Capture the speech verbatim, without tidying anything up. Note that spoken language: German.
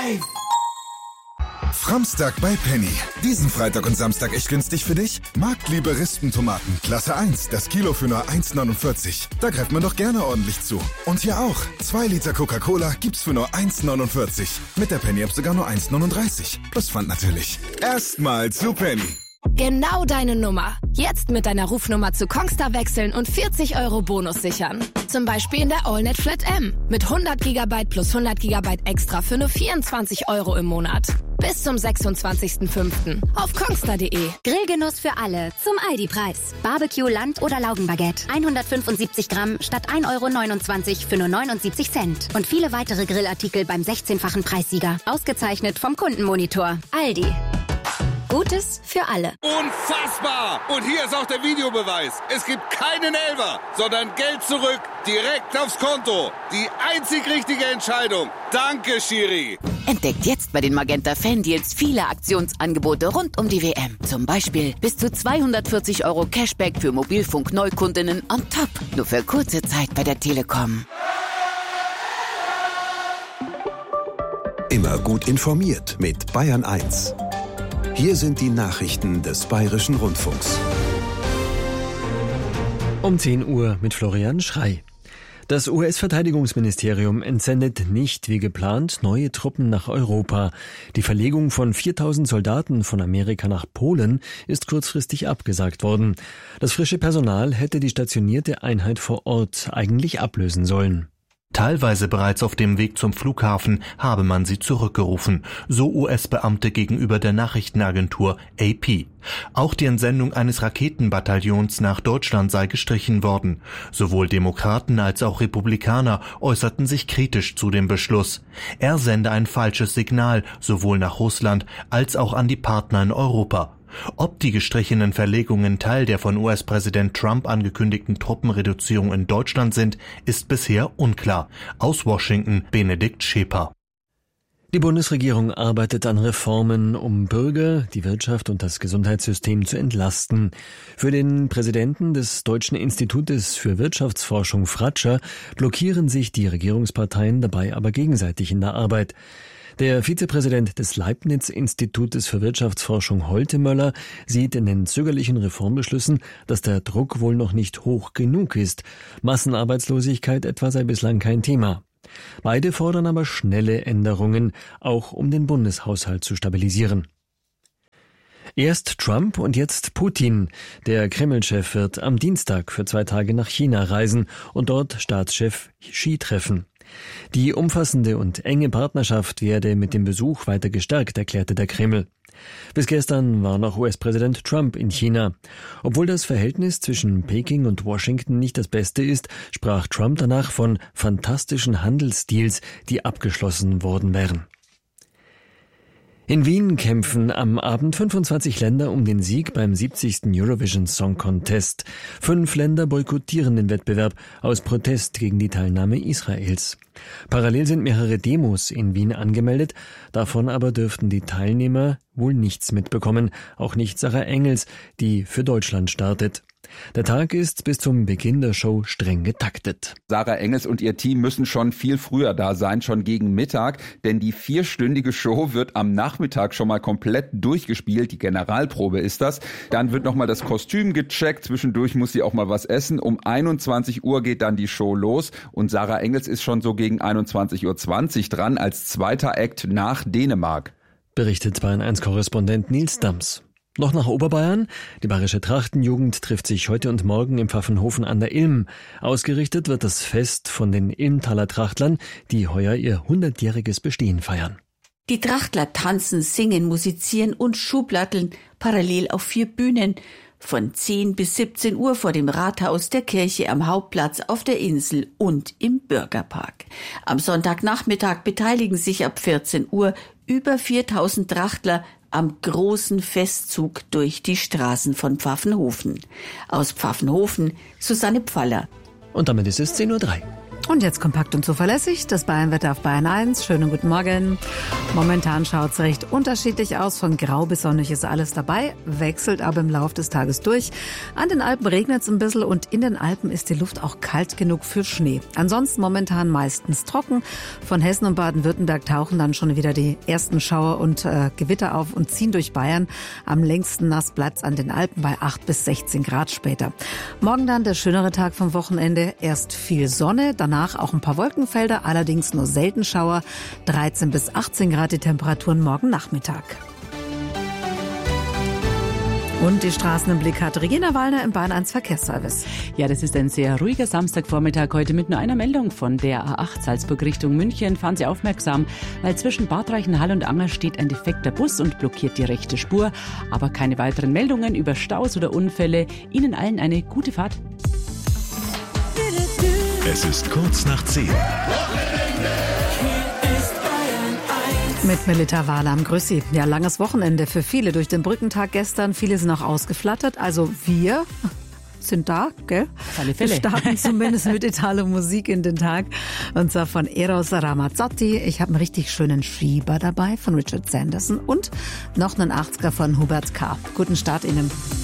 Live! Framstag bei Penny. Diesen Freitag und Samstag echt günstig für dich? Marktliebe Rispentomaten, Klasse eins, das Kilo für nur eins neunundvierzig. Da greift man doch gerne ordentlich zu. Und hier auch. zwei Liter Coca-Cola gibt's für nur eins neunundvierzig. Mit der Penny-App sogar nur eins neununddreißig. Plus Pfand natürlich. Erstmal zu Penny. Genau deine Nummer. Jetzt mit deiner Rufnummer zu Kongstar wechseln und vierzig Euro Bonus sichern. Zum Beispiel in der AllNet Flat M. Mit hundert Gigabyte plus hundert Gigabyte extra für nur vierundzwanzig Euro im Monat. Bis zum sechsundzwanzigsten fünften auf kongstar punkt de. Grillgenuss für alle zum Aldi-Preis. Barbecue, Land- oder Laugenbaguette. hundertfünfundsiebzig Gramm statt ein Euro neunundzwanzig für nur neunundsiebzig Cent. Und viele weitere Grillartikel beim sechzehnfachen Preissieger. Ausgezeichnet vom Kundenmonitor. Aldi. Gutes für alle. Unfassbar! Und hier ist auch der Videobeweis. Es gibt keinen Elfer, sondern Geld zurück, direkt aufs Konto. Die einzig richtige Entscheidung. Danke, Schiri. Entdeckt jetzt bei den Magenta Fan-Deals viele Aktionsangebote rund um die W M. Zum Beispiel bis zu zweihundertvierzig Euro Cashback für Mobilfunk-Neukundinnen on top. Nur für kurze Zeit bei der Telekom. Immer gut informiert mit Bayern eins. Hier sind die Nachrichten des Bayerischen Rundfunks. Um zehn Uhr mit Florian Schrey. Das U S-Verteidigungsministerium entsendet nicht wie geplant neue Truppen nach Europa. Die Verlegung von viertausend Soldaten von Amerika nach Polen ist kurzfristig abgesagt worden. Das frische Personal hätte die stationierte Einheit vor Ort eigentlich ablösen sollen. Teilweise bereits auf dem Weg zum Flughafen habe man sie zurückgerufen, so U S-Beamte gegenüber der Nachrichtenagentur A P. Auch die Entsendung eines Raketenbataillons nach Deutschland sei gestrichen worden. Sowohl Demokraten als auch Republikaner äußerten sich kritisch zu dem Beschluss. Er sende ein falsches Signal, sowohl nach Russland als auch an die Partner in Europa. Ob die gestrichenen Verlegungen Teil der von U S-Präsident Trump angekündigten Truppenreduzierung in Deutschland sind, ist bisher unklar. Aus Washington Benedikt Scheper. Die Bundesregierung arbeitet an Reformen, um Bürger, die Wirtschaft und das Gesundheitssystem zu entlasten. Für den Präsidenten des Deutschen Institutes für Wirtschaftsforschung Fratscher blockieren sich die Regierungsparteien dabei aber gegenseitig in der Arbeit. Der Vizepräsident des Leibniz-Institutes für Wirtschaftsforschung Holtemöller sieht in den zögerlichen Reformbeschlüssen, dass der Druck wohl noch nicht hoch genug ist. Massenarbeitslosigkeit etwa sei bislang kein Thema. Beide fordern aber schnelle Änderungen, auch um den Bundeshaushalt zu stabilisieren. Erst Trump und jetzt Putin. Der Kreml-Chef wird am Dienstag für zwei Tage nach China reisen und dort Staatschef Xi treffen. Die umfassende und enge Partnerschaft werde mit dem Besuch weiter gestärkt, erklärte der Kreml. Bis gestern war noch U S-Präsident Trump in China. Obwohl das Verhältnis zwischen Peking und Washington nicht das Beste ist, sprach Trump danach von fantastischen Handelsdeals, die abgeschlossen worden wären. In Wien kämpfen am Abend fünfundzwanzig Länder um den Sieg beim siebzigsten Eurovision Song Contest. Fünf Länder boykottieren den Wettbewerb aus Protest gegen die Teilnahme Israels. Parallel sind mehrere Demos in Wien angemeldet, davon aber dürften die Teilnehmer wohl nichts mitbekommen, auch nicht Sarah Engels, die für Deutschland startet. Der Tag ist bis zum Beginn der Show streng getaktet. Sarah Engels und ihr Team müssen schon viel früher da sein, schon gegen Mittag, denn die vierstündige Show wird am Nachmittag schon mal komplett durchgespielt. Die Generalprobe ist das. Dann wird nochmal das Kostüm gecheckt, zwischendurch muss sie auch mal was essen. Um einundzwanzig Uhr geht dann die Show los und Sarah Engels ist schon so gegen einundzwanzig Uhr zwanzig dran als zweiter Act nach Dänemark. Berichtet Bayern eins Korrespondent Nils Dams. Noch nach Oberbayern. Die bayerische Trachtenjugend trifft sich heute und morgen im Pfaffenhofen an der Ilm. Ausgerichtet wird das Fest von den Ilmtaler Trachtlern, die heuer ihr hundertjähriges Bestehen feiern. Die Trachtler tanzen, singen, musizieren und schublatteln parallel auf vier Bühnen. Von zehn bis siebzehn Uhr vor dem Rathaus, der Kirche, am Hauptplatz, auf der Insel und im Bürgerpark. Am Sonntagnachmittag beteiligen sich ab vierzehn Uhr über viertausend Trachtler am großen Festzug durch die Straßen von Pfaffenhofen. Aus Pfaffenhofen, Susanne Pfaller. Und damit ist es zehn Uhr drei. Und jetzt kompakt und zuverlässig, das Bayernwetter auf Bayern eins. Schönen guten Morgen. Momentan schaut es recht unterschiedlich aus. Von grau bis sonnig ist alles dabei, wechselt aber im Laufe des Tages durch. An den Alpen regnet es ein bisschen und in den Alpen ist die Luft auch kalt genug für Schnee. Ansonsten momentan meistens trocken. Von Hessen und Baden-Württemberg tauchen dann schon wieder die ersten Schauer und äh, Gewitter auf und ziehen durch Bayern. Am längsten nass bleibt's an den Alpen bei acht bis sechzehn Grad später. Morgen dann der schönere Tag vom Wochenende. Erst viel Sonne, danach auch ein paar Wolkenfelder, allerdings nur selten Schauer. dreizehn bis achtzehn Grad die Temperaturen morgen Nachmittag. Und die Straßen im Blick hat Regina Wallner im Bayern eins Verkehrsservice. Ja, das ist ein sehr ruhiger Samstagvormittag heute mit nur einer Meldung von der A acht Salzburg Richtung München. Fahren Sie aufmerksam, weil zwischen Bad Reichenhall und Anger steht ein defekter Bus und blockiert die rechte Spur. Aber keine weiteren Meldungen über Staus oder Unfälle. Ihnen allen eine gute Fahrt. Es ist kurz nach zehn. Mit Melita Wahlam. Grüß Sie. Ja, langes Wochenende für viele durch den Brückentag gestern. Viele sind auch ausgeflattert. Also wir sind da, gell? Alle Fälle. Wir starten zumindest mit Italo-Musik in den Tag. Und zwar von Eros Ramazzotti. Ich habe einen richtig schönen Schieber dabei von Richard Sanderson und noch einen achtziger von Hubert K. Guten Start Ihnen.